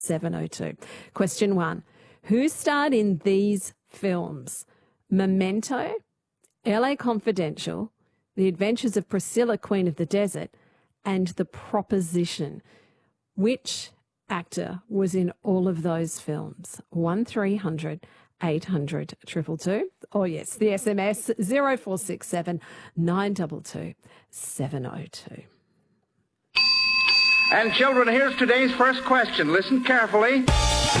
702. Question 1. Who starred in these films? Memento, LA Confidential, The Adventures of Priscilla, Queen of the Desert, and The Proposition. Which actor was in all of those films? 1300 800 222. Oh, yes, the SMS 0467 922 702. And children, here's today's first question. Listen carefully.